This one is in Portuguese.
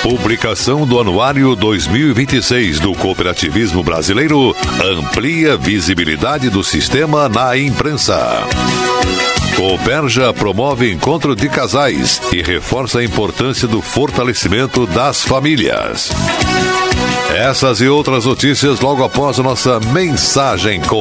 Publicação do Anuário 2026 do Cooperativismo Brasileiro amplia visibilidade do sistema na imprensa. Cooperja promove encontro de casais e reforça a importância do fortalecimento das famílias. Essas e outras notícias logo após a nossa mensagem